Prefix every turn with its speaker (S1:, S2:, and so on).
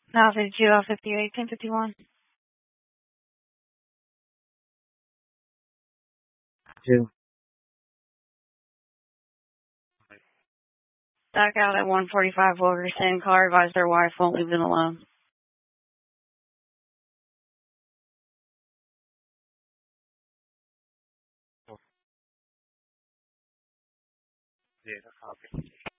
S1: Now 52 out 58, 1051.
S2: Two.
S1: Back out at 145 Wilkerson. Car advised their wife won't leave them alone.
S2: Yeah, okay.